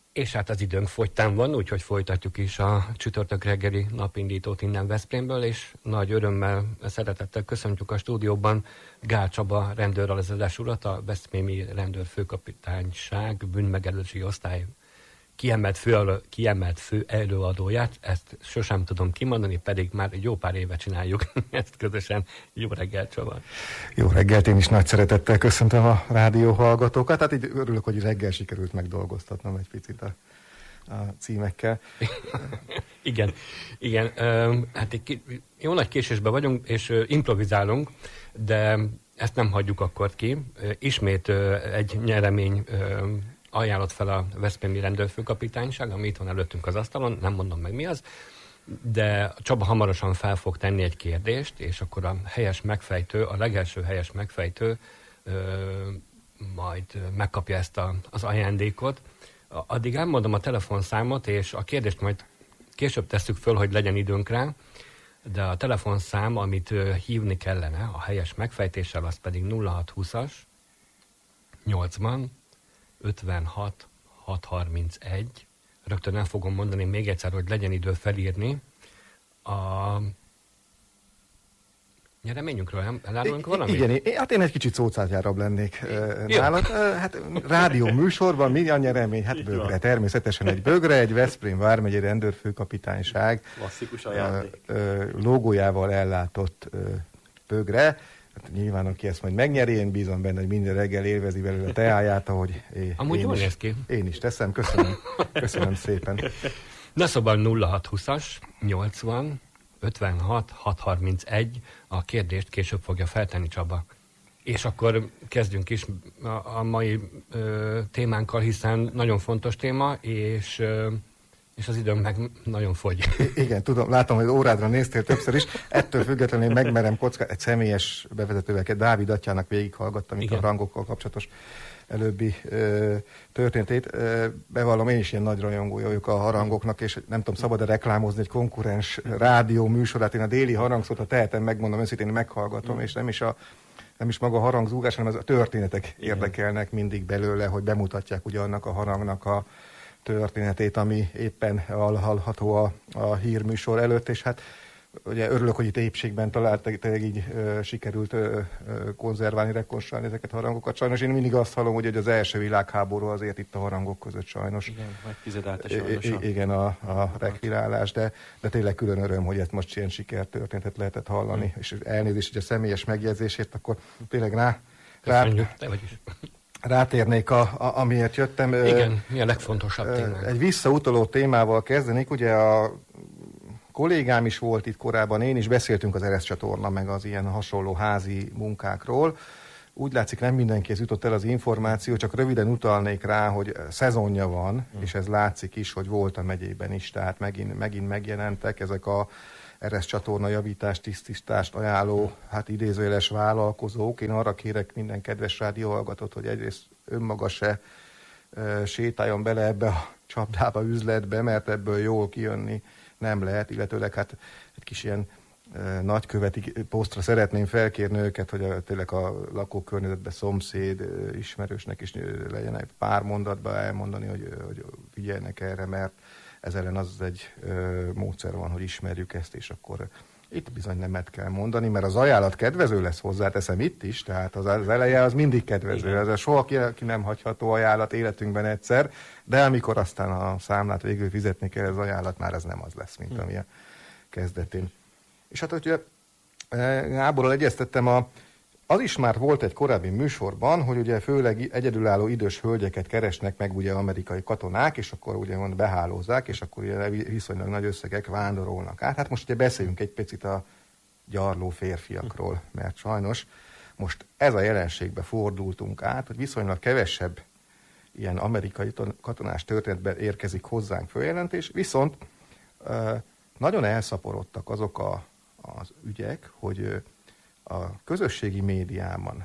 És hát az időnk fogytán van, úgyhogy folytatjuk is a csütörtök reggeli napindítót innen Veszprémből, és nagy örömmel, szeretettel köszöntjük a stúdióban Gál Csaba rendőralezredes urat, a Veszprémi Rendőrfőkapitányság bűnmegelőzési osztály kiemelt fő előadóját. Ezt sosem tudom kimondani, pedig már egy jó pár éve csináljuk ezt közösen. Jó reggel, Csaba! Jó reggelt, én is nagy szeretettel köszöntöm a rádió hallgatókat. Hát így örülök, hogy reggel sikerült megdolgoztatnom egy picit a címekkel. Igen. Hát jó nagy késésben vagyunk, és improvizálunk, de ezt nem hagyjuk akkor ki. Ismét egy nyeremény ajánlott fel a Veszprémi Rendőrfőkapitányság, ami itt van előttünk az asztalon, nem mondom meg mi az, de Csaba hamarosan fel fog tenni egy kérdést, és akkor a legelső helyes megfejtő majd megkapja ezt az ajándékot. Addig elmondom a telefonszámot, és a kérdést majd később tesszük föl, hogy legyen időnk rá, de a telefonszám, amit hívni kellene a helyes megfejtéssel, az pedig 0620-as 80 56 631. Rögtön el fogom mondani még egyszer, hogy legyen idő felírni. A nyereményünkről elárulunk valamit? Igen, hát én egy kicsit szócátjárabb lennék nálad. Hát rádió műsorban mi a nyeremény? Hát bögre. Természetesen egy bögre, egy Veszprém vármegyei rendőrfőkapitányság klasszikus ajándék. Logójával ellátott bögre. Hát nyilván, aki ezt majd megnyeri, én bízom benne, hogy minden reggel élvezi belőle a teáját, ahogy amúgy jól néz ki. Én is teszem, köszönöm szépen. Na szóval 0620-as 80 56 631, a kérdést később fogja feltenni Csaba. És akkor kezdjünk is a mai témánkkal, hiszen nagyon fontos téma, és az időm meg nagyon fogy. Igen, tudom, látom, hogy órádra néztél többször is. Ettől függetlenül megmerem kockát, egy személyes bevezetővel Dávid atyának végighallgattam itt a rangokkal kapcsolatos előbbi történetét. Bevallom, én is ilyen nagy rajongója vagyok a harangoknak, és nem tudom, szabad-e reklámozni egy konkurens rádió műsorát. Én a déli harangszót, ha tehetem, megmondom őszintén, meghallgatom, és nem is maga a harangzúgás, hanem az a történetek érdekelnek mindig belőle, hogy bemutatják ugye annak a harangnak a történetét, ami éppen hallható a hírműsor előtt, és hát ugye örülök, hogy itt épségben tényleg így sikerült konzerválni, rekonstruálni ezeket a harangokat. Sajnos én mindig azt hallom, hogy az első világháború azért itt a harangok között sajnos. Igen, megfizetelte sajnos. Igen, a rekvirálás, de tényleg külön öröm, hogy ezt most ilyen sikertörténetet lehetett hallani, és elnézést, hogy a személyes megjegyzésért, akkor tényleg rátérnék, amiért jöttem. Igen, mi a legfontosabb témánk? Egy visszautaló témával kezdenék, ugye a kollégám is volt itt korábban, én is beszéltünk az Eresz csatorna, meg az ilyen hasonló házi munkákról. Úgy látszik, nem mindenkihez jutott el az információ, csak röviden utalnék rá, hogy szezonja van, és ez látszik is, hogy volt a megyében is, tehát megint megjelentek ezek a Eresz csatorna javítást, tisztítást ajánló, hát idézőjeles vállalkozók. Én arra kérek minden kedves rádióhallgatót, hogy egyrészt önmaga se sétáljon bele ebbe a csapdába, üzletbe, mert ebből jól kijönni nem lehet, illetőleg hát egy kis ilyen nagyköveti posztra szeretném felkérni őket, hogy tényleg a lakókörnyezetben szomszéd, ismerősnek is legyen egy pár mondatba elmondani, hogy figyeljenek erre, mert ez ellen az egy módszer van, hogy ismerjük ezt, és akkor itt bizony nemet kell mondani, mert az ajánlat kedvező lesz, hozzáteszem itt is, tehát az eleje az mindig kedvező, ez a soha ki nem hagyható ajánlat életünkben egyszer, de amikor aztán a számlát végül fizetni kell, az ajánlat már ez nem az lesz, mint ami a kezdetén. És hát, hogyha Gáborral egyeztettem, az is már volt egy korábbi műsorban, hogy ugye főleg egyedülálló idős hölgyeket keresnek meg ugye amerikai katonák, és akkor ugye behálózzák, és akkor ugye viszonylag nagy összegek vándorolnak át. Hát most ugye beszéljünk egy picit a gyarló férfiakról, mert sajnos most ez a jelenségbe fordultunk át, hogy viszonylag kevesebb ilyen amerikai katonás történetben érkezik hozzánk följelentés, viszont nagyon elszaporodtak azok az ügyek, hogy a közösségi médiában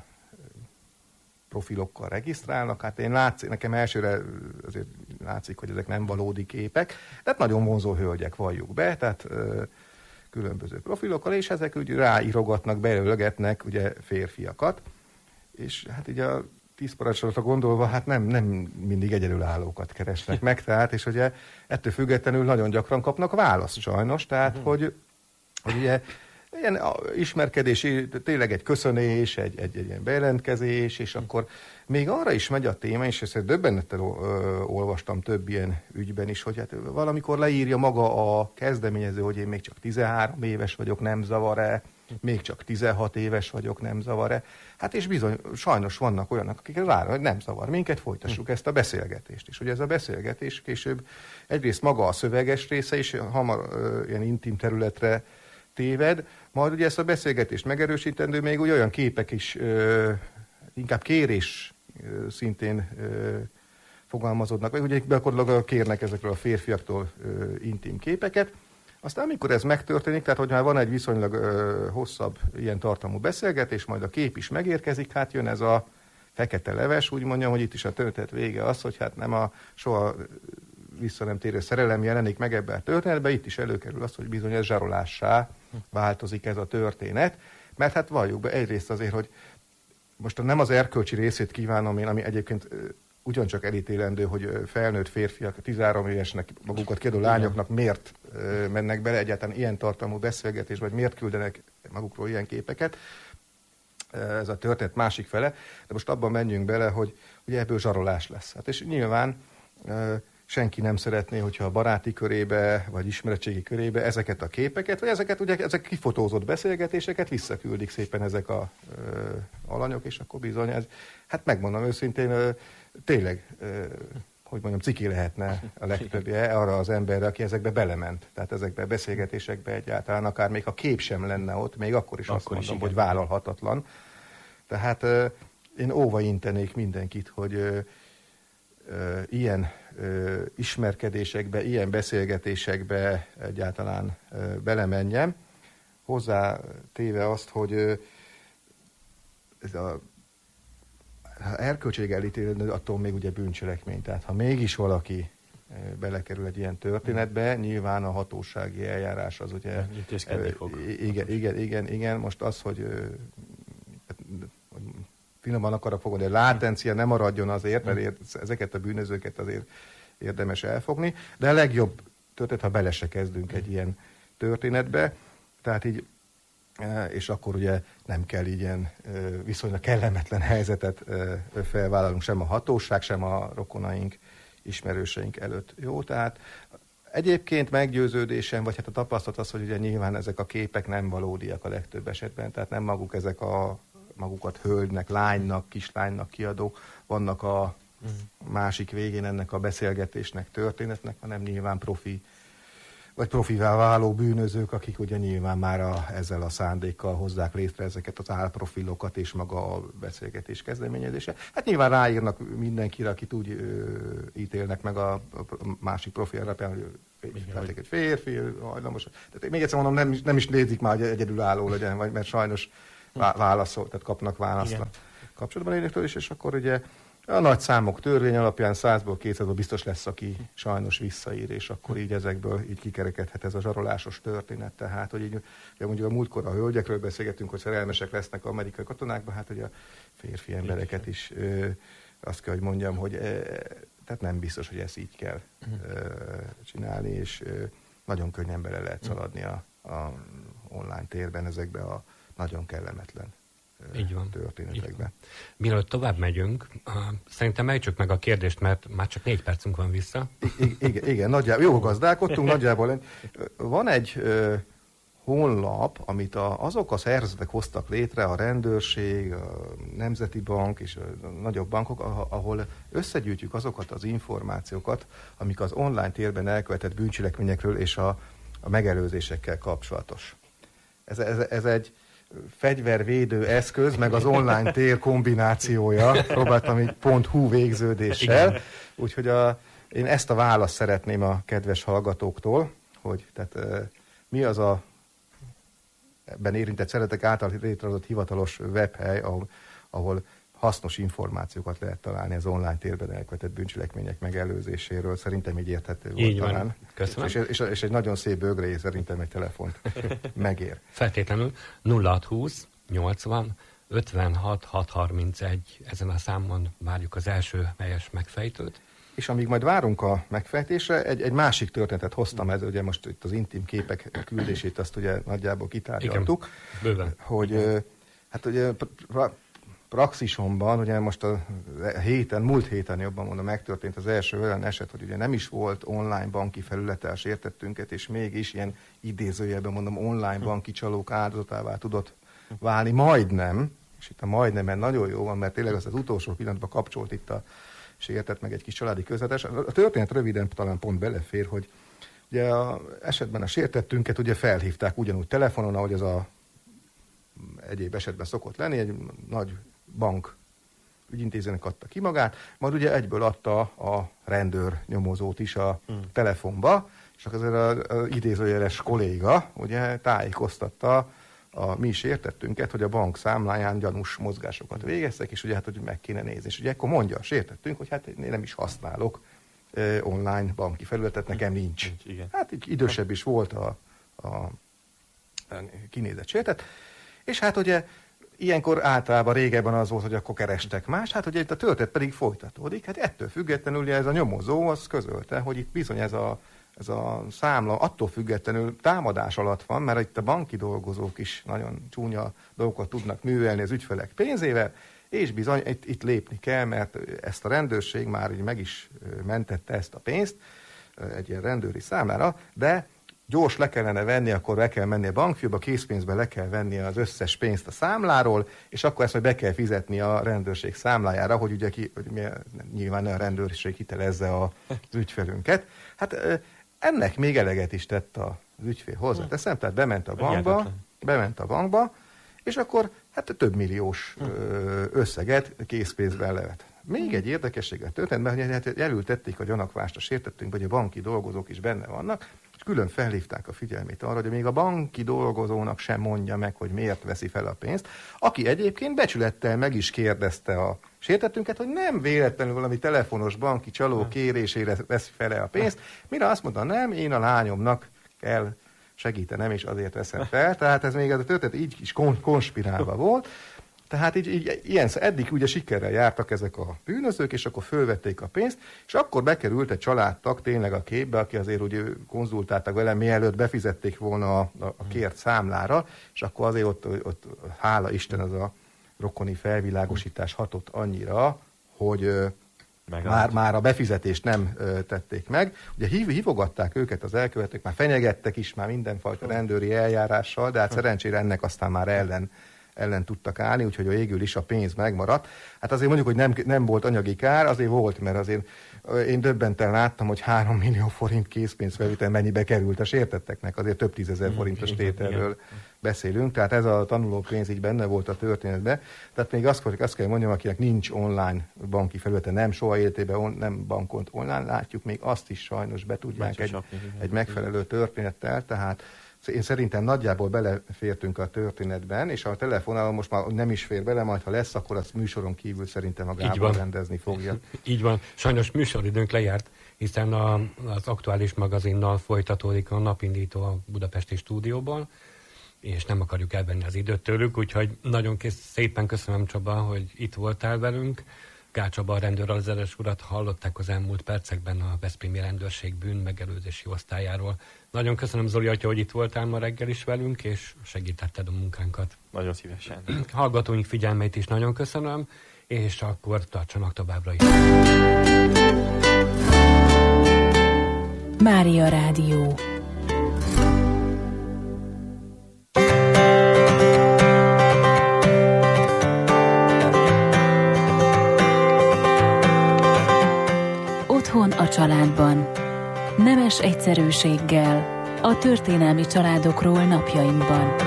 profilokkal regisztrálnak, hát nekem elsőre azért látszik, hogy ezek nem valódi képek, de nagyon vonzó hölgyek, valljuk be, tehát különböző profilokkal, és ezek úgy ráírogatnak, belőlegetnek ugye férfiakat, és hát ugye 10 parancsolatra gondolva, hát nem mindig egyedülállókat keresnek meg, tehát, és ugye ettől függetlenül nagyon gyakran kapnak választ sajnos, tehát, hogy ugye ilyen ismerkedési, tényleg egy köszönés, egy ilyen bejelentkezés, és akkor még arra is megy a téma, és ezt döbbenettel olvastam több ilyen ügyben is, hogy hát valamikor leírja maga a kezdeményező, hogy én még csak 13 éves vagyok, nem zavar-e, még csak 16 éves vagyok, nem zavar-e. Hát és bizony, sajnos vannak olyanok, akik várnak, hogy nem zavar minket, folytassuk ezt a beszélgetést. És ugye ez a beszélgetés később egyrészt maga a szöveges része is hamar ilyen intim területre téved, majd ugye ezt a beszélgetést megerősítendő, még úgy olyan képek is inkább kérés szintén fogalmazódnak, vagy ugye gyakorlatilag kérnek ezekről a férfiaktól intim képeket. Aztán amikor ez megtörténik, tehát hogy már van egy viszonylag hosszabb ilyen tartalmú beszélgetés, majd a kép is megérkezik, hát jön ez a fekete leves, úgy mondjam, hogy itt is a történet vége az, hogy hát nem a soha vissza nem térő szerelem jelenik meg ebben a történetben, itt is előkerül az, hogy bizony ez zsarolássá változik ez a történet, mert hát valljuk be egyrészt azért, hogy most nem az erkölcsi részét kívánom én, ami egyébként ugyancsak elítélendő, hogy felnőtt férfiak, 13 évesnek magukat kérdő lányoknak miért mennek bele egyáltalán ilyen tartalmú beszélgetés, vagy miért küldenek magukról ilyen képeket. Ez a történet másik fele, de most abban menjünk bele, hogy ugye ebből zsarolás lesz. Hát és nyilván senki nem szeretné, hogyha a baráti körébe, vagy ismeretségi körébe ezeket a képeket, vagy ezek kifotózott beszélgetéseket visszaküldik szépen ezek a alanyok, és akkor bizony ez, hát megmondom őszintén, tényleg, hogy mondjam, ciki lehetne a legtöbbje arra az emberre, aki ezekbe belement. Tehát ezekbe a beszélgetésekbe egyáltalán, akár még a kép sem lenne ott, még akkor is azt mondom, hogy vállalhatatlan. Tehát én óva intenék mindenkit, hogy ilyen ismerkedésekbe, ilyen beszélgetésekbe egyáltalán belemenjem. Hozzá téve azt, hogy ez a erkölcség elítélő, attól még ugye bűncselekmény. Tehát ha mégis valaki belekerül egy ilyen történetbe, nyilván a hatósági eljárás az ugye... Intézkedni fog. Igen. Most az, hogy finoman akarok fogni, de látencia nem maradjon azért, mert ezeket a bűnözőket azért érdemes elfogni, de a legjobb történet, ha bele se kezdünk egy ilyen történetbe, tehát így, és akkor ugye nem kell így ilyen viszonylag kellemetlen helyzetet felvállalunk sem a hatóság, sem a rokonaink, ismerőseink előtt. Jó, tehát egyébként meggyőződésem, vagy hát a tapasztalat az, hogy ugye nyilván ezek a képek nem valódiak a legtöbb esetben, tehát nem maguk ezek a magukat hölgynek, lánynak, kislánynak kiadók, vannak a másik végén ennek a beszélgetésnek, történetnek, hanem nyilván profivá váló bűnözők, akik ugye nyilván már ezzel a szándékkal hozzák létre ezeket az álprofilokat és maga a beszélgetés kezdeményezése. Hát nyilván ráírnak mindenkire, akit úgy ítélnek meg a másik profil alapján, hogy egy férfi, hajlamos. Tehát még egyszer mondom, nem is nézik már, hogy egyedülálló legyen, vagy mert sajnos válaszol, tehát kapnak választ kapcsolatban lényektől is, és akkor ugye a nagy számok törvény alapján 100-ból 200-ból biztos lesz, aki sajnos visszaír, és akkor így ezekből így kikerekedhet ez a zsarolásos történet. Tehát, hogy így mondjuk a múltkor a hölgyekről beszélgetünk, hogy szerelmesek lesznek amerikai katonákban, hát hogy a férfi embereket is azt kell, hogy mondjam, hogy tehát nem biztos, hogy ezt így kell csinálni, és nagyon könnyen bele lehet szaladni a online térben ezekbe a nagyon kellemetlen történetekben. Mielőtt tovább megyünk, szerintem ejtsük meg a kérdést, mert már csak 4 percünk van vissza. Igen, nagyjából jól gazdálkodtunk, nagyjából van egy honlap, amit azok a szervezetek hoztak létre, a rendőrség, a Nemzeti Bank és a nagyobb bankok, ahol összegyűjtjük azokat az információkat, amik az online térben elkövetett bűncselekményekről és a megelőzésekkel kapcsolatos. Ez egy fegyvervédő eszköz, meg az online tér kombinációja, próbáltam így .hu végződéssel, úgyhogy én ezt a választ szeretném a kedves hallgatóktól, hogy tehát mi az a ebben érintett szeretek által létrehozott hivatalos webhely, ahol hasznos információkat lehet találni az online térben elkövetett bűncselekmények megelőzéséről. Szerintem így érthető volt így talán. Van. Köszönöm. És egy nagyon szép bögre, szerintem egy telefont megér. Feltétlenül 0620 80 56 631, ezen a számon várjuk az első helyes megfejtőt. És amíg majd várunk a megfejtésre, egy másik történetet hoztam, ez ugye most itt az intim képek küldését, azt ugye nagyjából kitárgyaltuk. Igen, bőven. Hogy hát ugye praxisomban, ugye most a múlt héten jobban mondom, megtörtént az első olyan eset, hogy ugye nem is volt online banki felülettel sértettünket, és mégis ilyen idézőjelben mondom, online banki csalók áldozatává tudott válni, majdnem, és itt a majdnemen nagyon jó van, mert tényleg az utolsó pillanatban kapcsolt itt a sértett meg egy kis családi közvetés. A történet röviden talán pont belefér, hogy ugye esetben a sértettünket ugye felhívták ugyanúgy telefonon, ahogy az a egyéb esetben szokott lenni, egy nagy bank ügyintézőnek adta ki magát, majd ugye egyből adta a rendőr nyomozót is a telefonba, és akkor az idézőjeles kolléga ugye tájékoztatta a mi sértettünket, hogy a bank számláján gyanús mozgásokat végeztek, és ugye hát, hogy meg kéne nézni. És ugye akkor mondja a sértettünk, hogy hát én nem is használok online banki felületet, nekem nincs. Igen. Hát így idősebb is volt a kinézett sértett, és hát ugye ilyenkor általában régebben az volt, hogy akkor kerestek más, hát ugye itt a történet pedig folytatódik. Hát ettől függetlenül ugye ez a nyomozó az közölte, hogy itt bizony ez a számla attól függetlenül támadás alatt van, mert itt a banki dolgozók is nagyon csúnya dolgokat tudnak művelni az ügyfelek pénzével, és bizony itt lépni kell, mert ezt a rendőrség már így meg is mentette ezt a pénzt egy ilyen rendőri számára, de gyors le kellene venni, akkor be kell menni a bankfiúba, készpénzbe le kell venni az összes pénzt a számláról, és akkor ezt majd be kell fizetni a rendőrség számlájára, hogy ugye nyilván a rendőrség hitelezze az ügyfelünket. Hát ennek még eleget is tett az ügyfél hozzáteszem, tehát bement a bankba, és akkor hát több milliós összeget készpénzben levet. Még egy érdekességet történt, hogy elültették a gyanakvást a sértettünkbe, hogy a banki dolgozók is benne vannak, és külön felhívták a figyelmét arra, hogy még a banki dolgozónak sem mondja meg, hogy miért veszi fel a pénzt, aki egyébként becsülettel meg is kérdezte a sértettünket, hogy nem véletlenül valami telefonos banki csaló kérésére veszi fel a pénzt, mire azt mondta, nem, én a lányomnak kell segítenem, és azért veszem fel. Tehát ez még az a történet így is konspirálva volt. Tehát eddig ugye sikerrel jártak ezek a bűnözők, és akkor fölvették a pénzt, és akkor bekerült egy családtag tényleg a képbe, aki azért ugye konzultáltak vele, mielőtt befizették volna a kért számlára, és akkor azért ott hála Isten az a rokoni felvilágosítás hatott annyira, hogy már a befizetést nem tették meg. Ugye hívogatták őket az elkövetők, már fenyegettek is már mindenfajta rendőri eljárással, de hát szerencsére ennek aztán már ellen tudtak állni, úgyhogy végül is a pénz megmaradt. Hát azért mondjuk, hogy nem volt anyagi kár, azért volt, mert azért én döbbenten láttam, hogy 3 millió forint készpénzfelvétel mennyibe került a sértetteknek, azért több 10 000 forintos tételről beszélünk, tehát ez a tanulópénz így benne volt a történetben. Tehát még azt kell mondjam, akinek nincs online banki felülete, nem soha életében nem bankolt online, látjuk, még azt is sajnos be tudják egy megfelelő történettel, tehát én szerintem nagyjából belefértünk a történetben, és a telefonáló most már nem is fér bele, majd ha lesz, akkor azt műsoron kívül szerintem a Gábor rendezni fogja. Így van. Sajnos műsoridőnk lejárt, hiszen az Aktuális magazinnal folytatódik a napindító a budapesti stúdióban, és nem akarjuk elvenni az időt tőlük, úgyhogy nagyon szépen köszönöm, Csaba, hogy itt voltál velünk. Gál Csaba, a rendőralzeres urat hallották az elmúlt percekben a Veszprémi Rendőrség bűnmegelőzési osztályáról. Nagyon köszönöm, Zoli atya, hogy itt voltál ma reggel is velünk, és segítetted a munkánkat. Nagyon szívesen. Hallgatóink figyelmét is nagyon köszönöm, és akkor tartsanak továbbra is. Mária Rádió. Otthon a családban. Nemes egyszerűséggel a történelmi családokról napjainkban.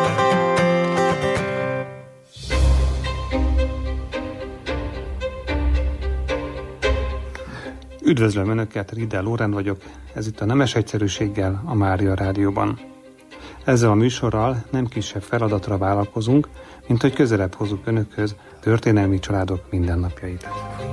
Üdvözlöm Önöket, Riddel Lórend vagyok, ez itt a Nemes egyszerűséggel a Mária Rádióban. Ezzel a műsorral nem kisebb feladatra vállalkozunk, mint hogy közelebb hozzuk Önökhöz történelmi családok mindennapjait.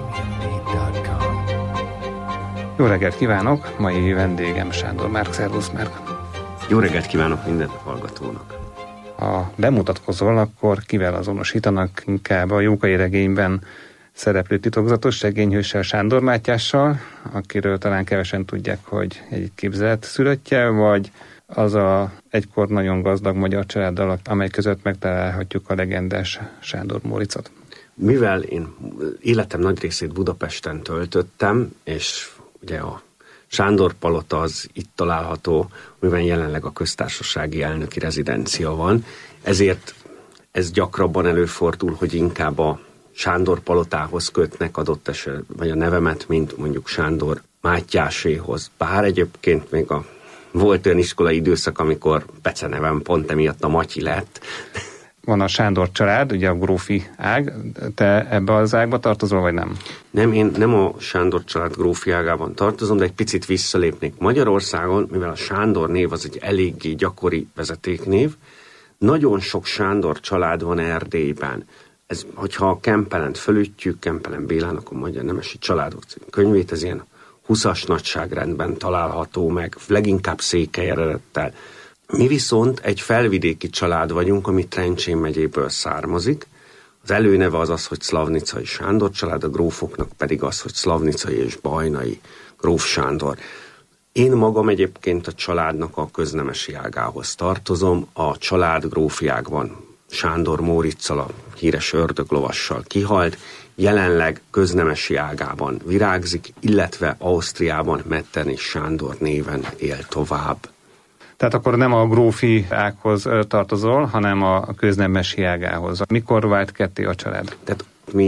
Jó reggelt kívánok! Mai vendégem Sándor Márk. Szervusz, Márk! Jó reggelt kívánok minden hallgatónak! Ha bemutatkozol, akkor kivel azonosítanak? Inkább a Jókai regényben szereplő titokzatos segényhőssel, Sándor Mátyással, akiről talán kevesen tudják, hogy egy képzelt szülöttje, vagy az a egykor nagyon gazdag magyar családdal, amely között megtalálhatjuk a legendás Sándor Móricot. Mivel én életem nagy részét Budapesten töltöttem, és ugye a Sándor palota az itt található, mivel jelenleg a köztársasági elnöki rezidencia van, ezért ez gyakrabban előfordul, hogy inkább a Sándor palotához kötnek adott esetben, vagy a nevemet, mint mondjuk Sándor Mátyáséhoz. Bár egyébként még volt olyan iskolai időszak, amikor becenevem pont emiatt a Matyi lett. Van a Sándor család, ugye a grófi ág. Te ebbe az ágba tartozol, vagy nem? Nem, én nem a Sándor család grófi ágában tartozom, de egy picit visszalépnék. Magyarországon, mivel a Sándor név az egy eléggé gyakori vezetéknév, nagyon sok Sándor család van Erdélyben. Ez, hogyha a Kempelent fölütjük, Kempelen Bélának a Magyar Nemesi Családok könyvét, ez ilyen 20-as nagyságrendben található meg, leginkább székely eredettel. Mi viszont egy felvidéki család vagyunk, ami Trencsén megyéből származik. Az előneve az, hogy Szlavnicai Sándor család, a grófoknak pedig az, hogy Szlavnicai és Bajnai gróf Sándor. Én magam egyébként a családnak a köznemesi ágához tartozom. A család grófiákban Sándor Móriczal, a híres ördöglovassal kihalt, jelenleg köznemesi ágában virágzik, illetve Ausztriában Metternich Sándor néven él tovább. Tehát akkor nem a grófi ághoz tartozol, hanem a köznemesi ágához. Mikor vált ketté a család? Tehát mi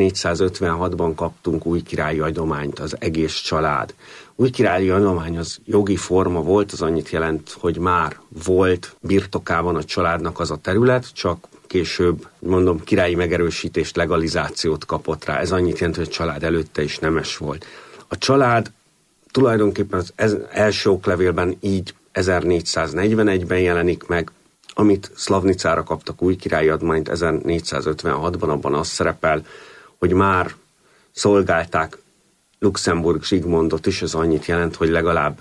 1456-ban kaptunk újkirályi adományt, az egész család. Újkirályi adomány az jogi forma volt, az annyit jelent, hogy már volt birtokában a családnak az a terület, csak később, mondom, királyi megerősítést, legalizációt kapott rá. Ez annyit jelent, hogy a család előtte is nemes volt. A család tulajdonképpen az első oklevélben így 1441-ben jelenik meg, amit Szlavnicára kaptak újkirályi adományt 1456-ban, abban az szerepel, hogy már szolgálták Luxemburg Zsigmondot is, ez annyit jelent, hogy legalább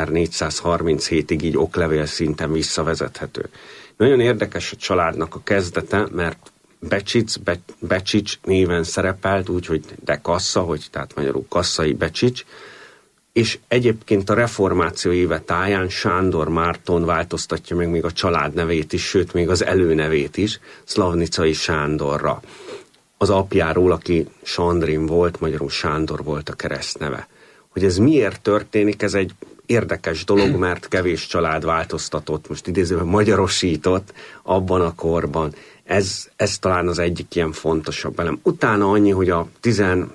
1437-ig így oklevél szinten visszavezethető. Nagyon érdekes a családnak a kezdete, mert Becsics néven szerepelt, úgyhogy de Kassa, hogy tehát magyarul Kasszai Becsics, és egyébként a reformáció éve táján Sándor Márton változtatja meg még a család nevét is, sőt még az előnevét is, Szlavnicai Sándorra. Az apjáról, aki Sandrin volt, magyarul Sándor volt a keresztneve. Hogy ez miért történik, ez egy érdekes dolog, mert kevés család változtatott, most idézőben magyarosított abban a korban. Ez talán az egyik ilyen fontosabb elem. Utána annyi, hogy a 16.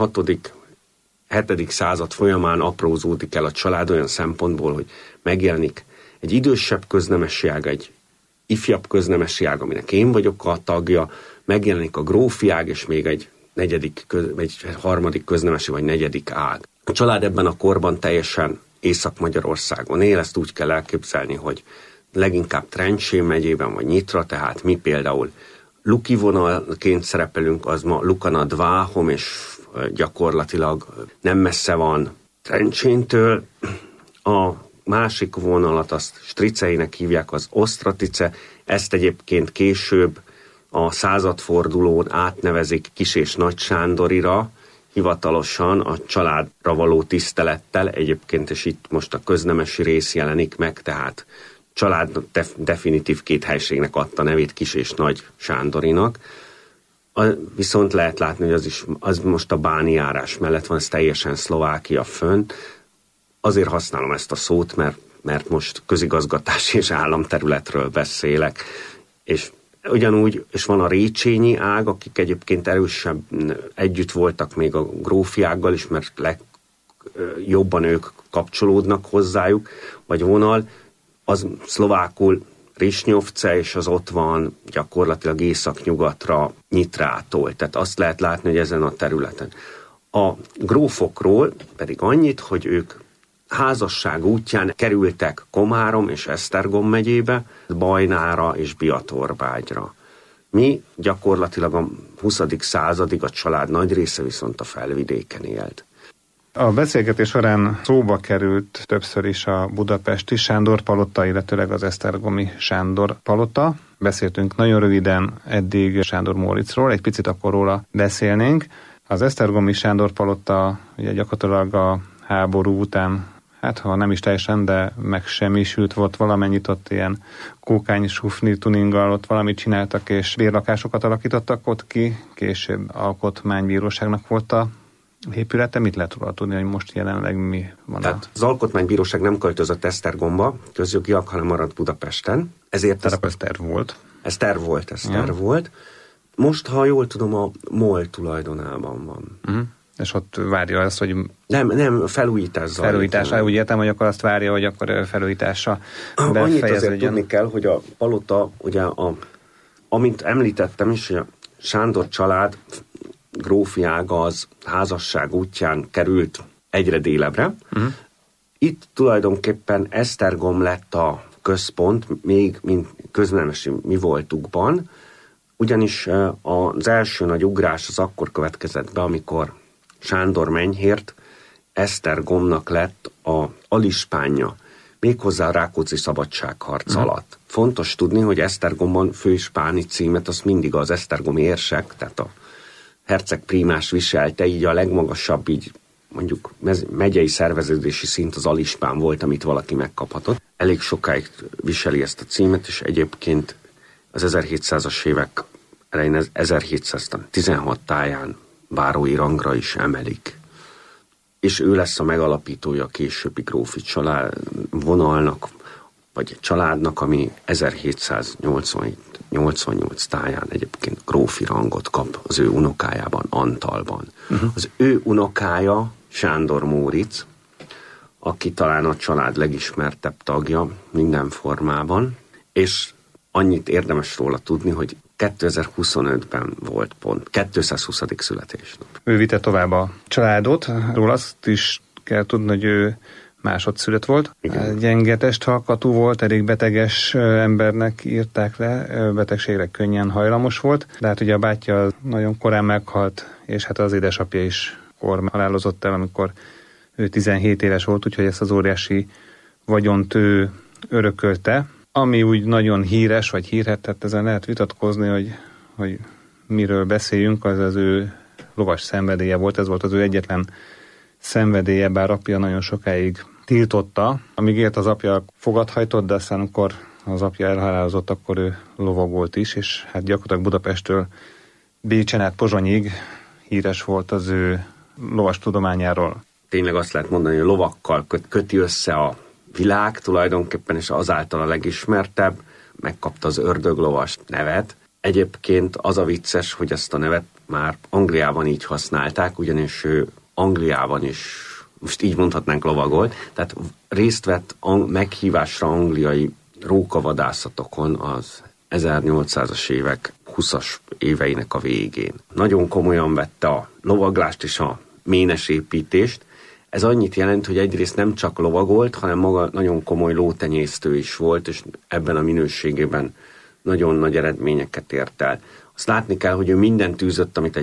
7. század folyamán aprózódik el a család olyan szempontból, hogy megjelenik egy idősebb köznemesi ág, egy ifjabb köznemesi ág, aminek én vagyok a tagja, megjelenik a grófi ág, és még egy harmadik köznemesi vagy negyedik ág. A család ebben a korban teljesen Észak-Magyarországon él, ezt úgy kell elképzelni, hogy leginkább Trencsén megyében vagy Nyitra, tehát mi például Luki vonalként szerepelünk, az ma Lukanad Váhom, és gyakorlatilag nem messze van Trencséntől. A másik vonalat azt Striceinek hívják, az Ostratice, ezt egyébként később a századfordulón átnevezik Kis- és Nagy Sándorira, hivatalosan a családra való tisztelettel, egyébként, és itt most a köznemesi rész jelenik meg, tehát család definitív két helységnek adta nevét, Kis- és Nagy Sándorinak. Viszont lehet látni, hogy az most a báni járás mellett van, ez teljesen Szlovákia fönn. Azért használom ezt a szót, mert most közigazgatási és államterületről beszélek. És ugyanúgy, és van a Récsényi ág, akik egyébként erősebb együtt voltak még a grófi ággal is, mert jobban ők kapcsolódnak hozzájuk, vagy vonal, az szlovákul Risnyovce, és az ott van gyakorlatilag északnyugatra Nyitrától. Tehát azt lehet látni, hogy ezen a területen. A grófokról pedig annyit, hogy ők házasság útján kerültek Komárom és Esztergom megyébe, Bajnára és Biatorbágyra. Mi gyakorlatilag a 20. századig a család nagy része viszont a felvidéken élt. A beszélgetés során szóba került többször is a budapesti Sándor palota, illetőleg az esztergomi Sándor palota. Beszéltünk nagyon röviden eddig Sándor Móriczról, egy picit akkor róla beszélnénk. Az esztergomi Sándor palota ugye gyakorlatilag a háború után, hát ha nem is teljesen, de megsemmisült volt valamennyit, ott ilyen kókány sufni tuninggal ott valamit csináltak, és bérlakásokat alakítottak ott ki, később alkotmánybíróságnak volt a épülete. Mit lehet róla tudni, hogy most jelenleg mi van? Tehát az alkotmánybíróság nem költözött Esztergomba, közjogiak, hanem maradt Budapesten. Ezért ez terv volt. Ez terv volt. Most, ha jól tudom, a MOL tulajdonában van. És ott várja ezt, hogy... Nem, felújítás zajlik. Felújításra, úgy értem, hogy akkor azt várja, hogy akkor felújításra befejeződjön. Annyit azért tudni kell, hogy a palota, ugye, amint említettem is, hogy a Sándor család grófi ága az házasság útján került egyre délebbre. Itt tulajdonképpen Esztergom lett a központ, még mint köznemesi mi voltukban, ugyanis az első nagy ugrás az akkor következett be, amikor Sándor Menyhért Esztergomnak lett a alispánja, méghozzá a Rákóczi szabadságharc alatt. Fontos tudni, hogy Esztergomban főispáni címet az mindig az esztergomi érsek, tehát a herceg prímás viselte, így a legmagasabb, így mondjuk megyei szerveződési szint az alispán volt, amit valaki megkaphatott. Elég sokáig viseli ezt a címet, és egyébként az 1700-as évek elején 1716 táján bárói rangra is emelik. És ő lesz a megalapítója a későbbi grófi család vonalnak, vagy családnak, ami 1788 táján egyébként grófi rangot kap az ő unokájában, Antalban. Az ő unokája Sándor Móricz, aki talán a család legismertebb tagja minden formában, és annyit érdemes róla tudni, hogy 2025-ben volt pont 220. születésnap. Ő vitte tovább a családot, róla azt is kell tudni, hogy ő másodszülött volt. Igen. Gyenge testhalkatú volt, elég beteges embernek írták le, betegségre könnyen hajlamos volt, de hát ugye a bátyja nagyon korán meghalt, és hát az édesapja is kor halálozott el, amikor ő 17 éves volt, úgyhogy ezt az óriási vagyont ő örökölte. Ami úgy nagyon híres, vagy hírhetett, ezen lehet vitatkozni, hogy miről beszéljünk, az az ő lovas szenvedélye volt, ez volt az ő egyetlen szenvedélye, bár apja nagyon sokáig tiltotta. Amíg élt, az apja fogadhajtott, de aztán amikor az apja elhalálozott, akkor ő lovagolt is, és hát gyakorlatilag Budapesttől Bécsen át Pozsonyig híres volt az ő lovas tudományáról. Tényleg azt lehet mondani, hogy lovakkal köti össze a világ tulajdonképpen, és azáltal a legismertebb, megkapta az ördöglovas nevet. Egyébként az a vicces, hogy ezt a nevet már Angliában így használták, ugyanis ő Angliában is, most így mondhatnánk, lovagolt, tehát részt vett meghívásra angliai rókavadászatokon az 1800-as évek 20-as éveinek a végén. Nagyon komolyan vette a lovaglást és a ménesépítést. Ez annyit jelent, hogy egyrészt nem csak lovagolt, hanem maga nagyon komoly lótenyésztő is volt, és ebben a minőségében nagyon nagy eredményeket ért el. Azt látni kell, hogy ő mindent űzött, amit egy